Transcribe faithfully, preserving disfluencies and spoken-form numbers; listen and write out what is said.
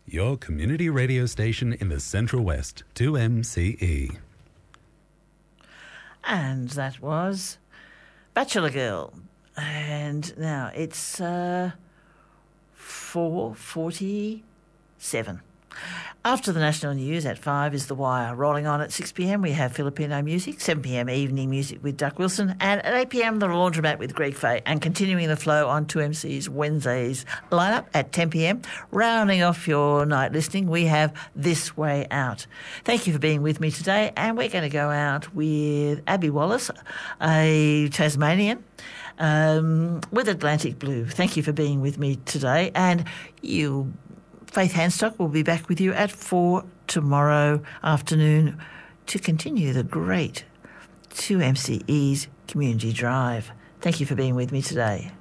your community radio station in the Central West, two M C E. And that was Bachelor Girl. And now it's uh, four forty-seven. After the national news at five is The Wire. Rolling on at six p m we have Filipino music, seven p m evening music with Duck Wilson, and at eight p m the Laundromat with Greg Fay, and continuing the flow on two M C's Wednesdays lineup at ten p m. Rounding off your night listening, we have This Way Out. Thank you for being with me today, and we're going to go out with Abby Wallace, a Tasmanian, um, with Atlantic Blue. Thank you for being with me today, and you... Faith Handstock will be back with you at four tomorrow afternoon to continue the great two M C E's Community Drive. Thank you for being with me today.